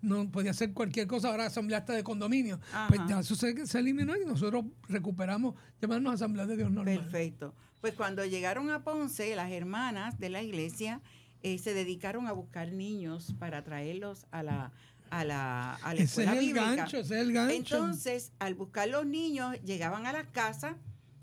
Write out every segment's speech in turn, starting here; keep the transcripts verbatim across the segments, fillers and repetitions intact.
no podía hacer cualquier cosa, ahora asamblea hasta de condominio. Pues ya eso se, se eliminó y nosotros recuperamos llamarnos Asamblea de Dios normal. Perfecto. Pues cuando llegaron a Ponce, las hermanas de la iglesia eh, se dedicaron a buscar niños para traerlos a la a la, a la ese escuela es el bíblica. gancho, ese es el gancho. Entonces, al buscar los niños, llegaban a las casas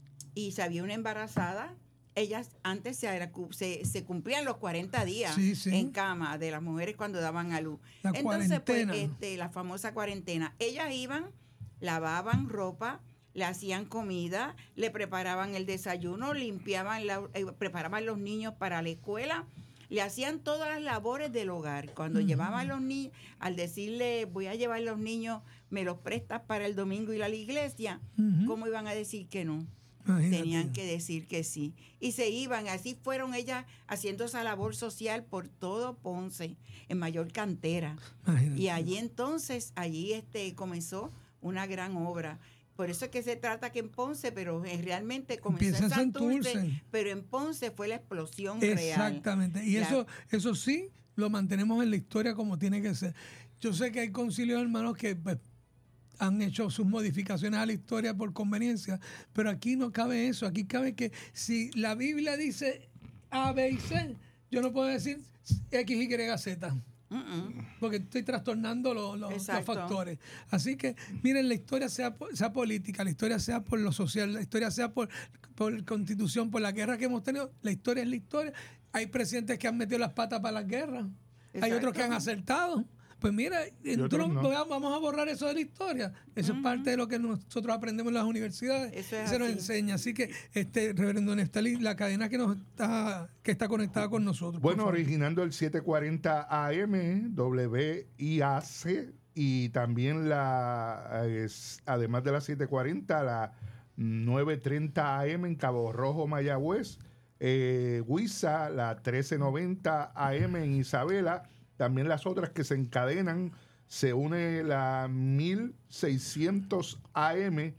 y si había una embarazada, ellas antes se, se, se cumplían los cuarenta días sí, sí. en cama de las mujeres cuando daban a luz. La Entonces, cuarentena. pues, este, la famosa cuarentena. Ellas iban, lavaban ropa, le hacían comida, le preparaban el desayuno, limpiaban, la, eh, preparaban los niños para la escuela, le hacían todas las labores del hogar. Cuando uh-huh. llevaban los niños, al decirle, voy a llevar los niños, me los prestas para el domingo ir a la iglesia, uh-huh. ¿cómo iban a decir que no? Imagínate. Tenían que decir que sí. Y se iban, así fueron ellas haciendo esa labor social por todo Ponce, en Mayor Cantera. Imagínate. Y allí entonces, allí este, comenzó una gran obra. Por eso es que se trata que en Ponce, pero realmente comenzó Empieza en Santurce, Santurce, pero en Ponce fue la explosión real. Exactamente. Y eso, eso sí, lo mantenemos en la historia como tiene que ser. Yo sé que hay concilios hermanos que pues, han hecho sus modificaciones a la historia por conveniencia, pero aquí no cabe eso. Aquí cabe que si la Biblia dice A, B y C, yo no puedo decir X, Y, Z. Uh-uh. Porque estoy trastornando los, los, los factores. Así que, miren, la historia sea, sea política, la historia sea por lo social, la historia sea por, por constitución, por la guerra que hemos tenido, la historia es la historia. Hay presidentes que han metido las patas para las guerras. Exacto. Hay otros que han acertado. Pues mira, entonces, no. vamos a borrar eso de la historia. Eso uh-huh. es parte de lo que nosotros aprendemos en las universidades. Eso es se así. Nos enseña. Así que, este reverendo Neftalí, la cadena que nos está, que está conectada con nosotros. Bueno, originando el setecientos cuarenta A M, W I A C, y también la, es, además de la setecientos cuarenta, la novecientos treinta A M en Cabo Rojo, Mayagüez, eh, Huiza, la trece noventa A M en Isabela. También las otras que se encadenan, se une la mil seiscientos A M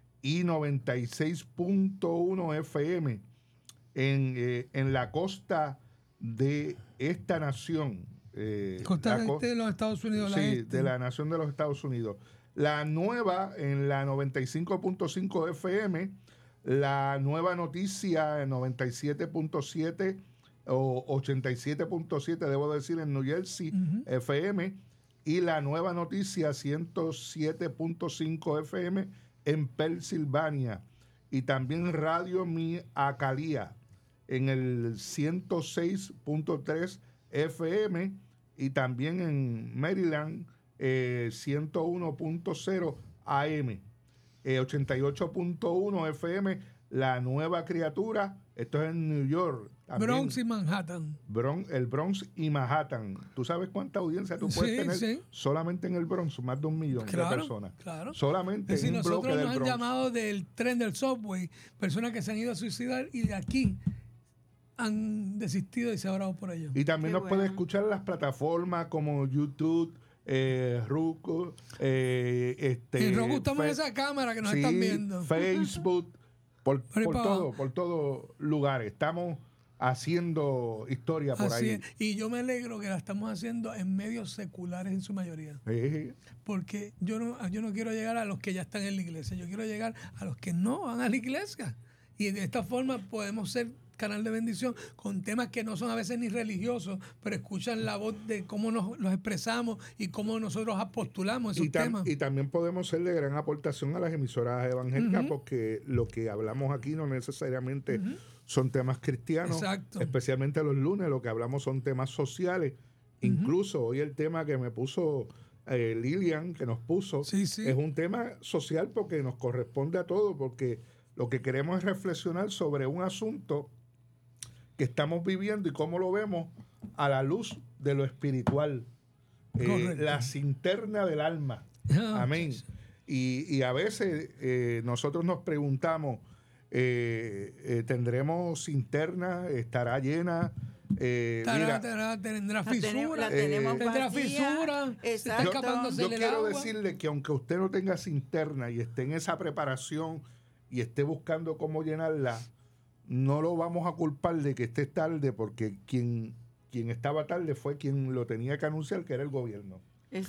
y noventa y seis punto uno F M en, eh, en la costa de esta nación. Eh, costa la este de los Estados Unidos. Sí, la este. de la nación de los Estados Unidos. La nueva en la noventa y cinco punto cinco F M, la nueva noticia en noventa y siete punto siete o ochenta y siete punto siete, debo decir, en New Jersey, uh-huh. F M, y la nueva noticia ciento siete punto cinco F M en Pensilvania, y también Radio Mi Acalía en el ciento seis punto tres F M, y también en Maryland eh, ciento uno punto cero A M, eh, ochenta y ocho punto uno F M, la nueva criatura. Esto es en New York. También. Bronx y Manhattan. Bronx, el Bronx y Manhattan. ¿Tú sabes cuánta audiencia tú puedes sí, tener sí. solamente en el Bronx? Más de un millón claro, de personas. Claro. Solamente es decir, en un bloque del nosotros nos han Bronx. llamado del tren del subway, personas que se han ido a suicidar y de aquí han desistido y se han orado por ellos. Y también Qué nos bueno. puede escuchar en las plataformas como YouTube, eh, Roku, eh, este, en Roku estamos fe- en esa cámara que nos sí, están viendo. Facebook, por, Por ahí por para todo, abajo. por todo lugar. Estamos haciendo historia por Así ahí. es. Y yo me alegro que la estamos haciendo en medios seculares en su mayoría. Sí. Porque yo no, yo no quiero llegar a los que ya están en la iglesia, yo quiero llegar a los que no van a la iglesia. Y de esta forma podemos ser canal de bendición con temas que no son a veces ni religiosos, pero escuchan la voz de cómo nos los expresamos y cómo nosotros postulamos esos Y, tam- temas. y también podemos ser de gran aportación a las emisoras evangélicas, Uh-huh. porque lo que hablamos aquí no necesariamente Uh-huh. son temas cristianos. Exacto. Especialmente los lunes, lo que hablamos son temas sociales. Uh-huh. Incluso hoy el tema que me puso eh, Lilian, que nos puso, Sí, sí. es un tema social porque nos corresponde a todos, porque lo que queremos es reflexionar sobre un asunto que estamos viviendo y cómo lo vemos a la luz de lo espiritual. Eh, la cinterna del alma. Amén. Y, y a veces eh, nosotros nos preguntamos, eh, eh, ¿tendremos cinterna? ¿Estará llena? Eh, Tará, mira, tará, tendrá La tenemos- fisura. la tenemos tendrá vacía. fisura. Exacto. Está yo, escapándose yo del quiero agua. decirle que aunque usted no tenga cinterna y esté en esa preparación y esté buscando cómo llenarla, no lo vamos a culpar de que esté tarde, porque quien, quien estaba tarde fue quien lo tenía que anunciar, que era el gobierno.